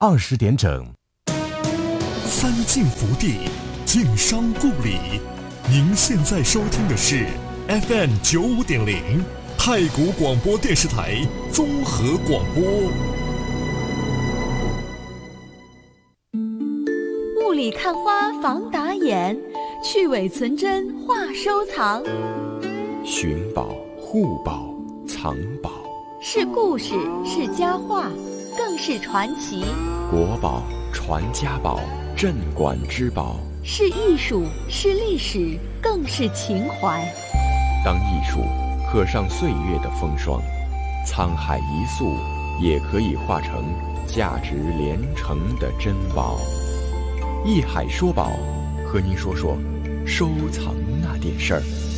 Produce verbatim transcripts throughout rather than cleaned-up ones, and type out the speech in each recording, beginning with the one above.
二十点整。 三晋福地，晋商故里。您现在收听的是 F M 九五点零太谷广播电视台综合广播。 雾里看花防打眼，去伪存真话收藏。 寻宝、护宝、藏宝， 是故事，是佳话，更是传奇。 国宝、传家宝、镇馆之宝， 是艺术，是历史，更是情怀。 当艺术刻上岁月的风霜，沧海一粟也可以化成价值连城的珍宝。一海说宝，和您说说收藏那点事儿。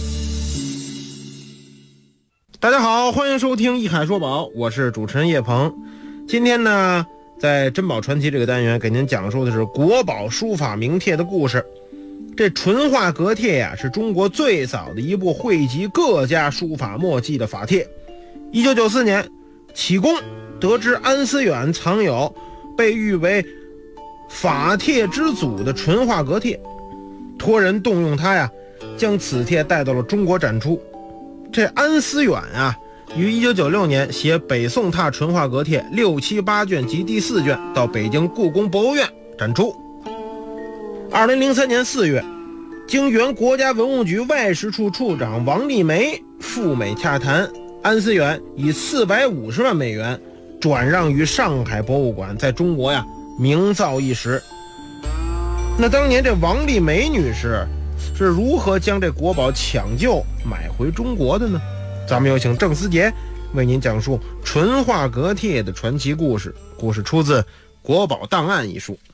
大家好，欢迎收听一海说宝，我是主持人叶鹏。今天呢，在珍宝传奇这个单元给您讲述的是国宝书法名帖的故事。这淳化阁帖呀、啊，是中国最早的一部汇集各家书法墨迹的法帖。一九九四年，启功得知安思远藏有被誉为法帖之祖的淳化阁帖，托人动用他呀，将此帖带到了中国展出。这安思远啊，于一九九六年写北宋拓淳化阁帖六七八卷及第四卷到北京故宫博物院展出。二零零三年四月，经原国家文物局外事处处长王立梅赴美洽谈，安思远以四百五十万美元转让于上海博物馆，在中国呀名噪一时。那当年这王立梅女士是如何将这国宝抢救买回中国的呢？咱们有请郑思杰为您讲述淳化阁帖的传奇故事。故事出自《国宝档案》一书。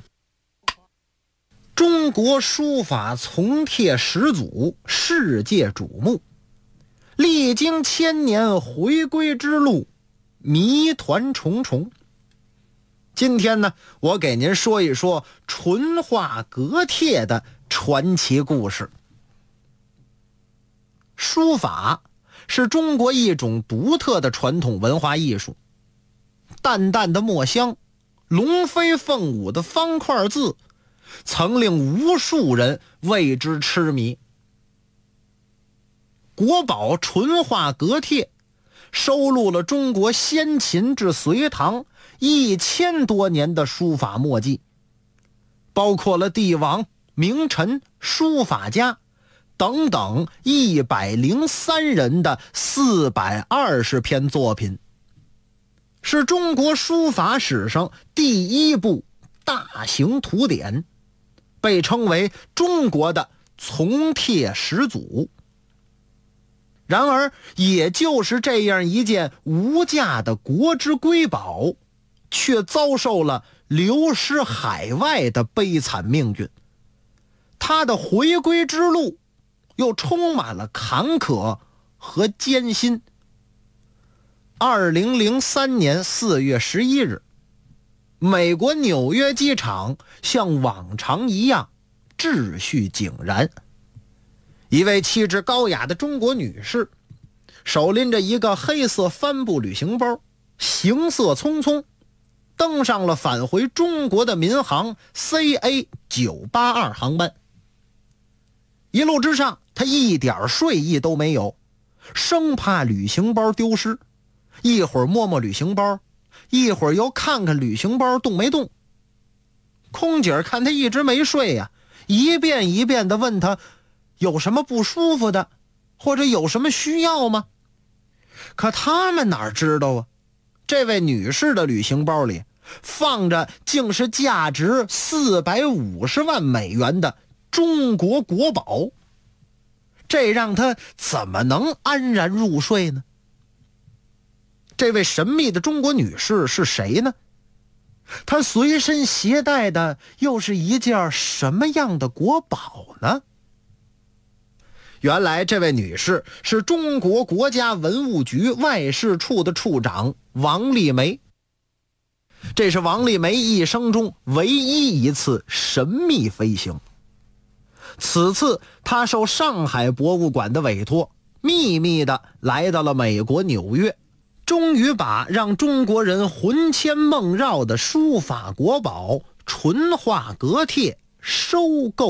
中国书法从帖始祖，世界瞩目，历经千年回归之路，谜团重重。今天呢，我给您说一说淳化阁帖的传奇故事。书法是中国一种独特的传统文化艺术，淡淡的墨香，龙飞凤舞的方块字，曾令无数人为之痴迷。国宝淳化阁帖收录了中国先秦至隋唐一千多年的书法墨迹，包括了帝王、名臣、书法家等等一百零三人的四百二十篇作品，是中国书法史上第一部大型图典，被称为中国的从帖始祖。然而，也就是这样一件无价的国之瑰宝，却遭受了流失海外的悲惨命运。它的回归之路又充满了坎坷和艰辛。二零零三年四月十一日，美国纽约机场像往常一样秩序井然。一位气质高雅的中国女士，手拎着一个黑色帆布旅行包，行色匆匆，登上了返回中国的民航 C A 九八二 航班。一路之上，她一点睡意都没有，生怕旅行包丢失，一会儿摸摸旅行包，一会儿又看看旅行包动没动。空姐看她一直没睡呀、啊，一遍一遍地问她有什么不舒服的，或者有什么需要吗？可他们哪知道啊，这位女士的旅行包里放着竟是价值四百五十万美元的中国国宝，这让她怎么能安然入睡呢？这位神秘的中国女士是谁呢？她随身携带的又是一件什么样的国宝呢？原来这位女士是中国国家文物局外事处的处长王立梅。这是王立梅一生中唯一一次神秘飞行。此次她受上海博物馆的委托，秘密地来到了美国纽约， 终于把让中国人魂牵梦绕的书法国宝淳化阁帖收购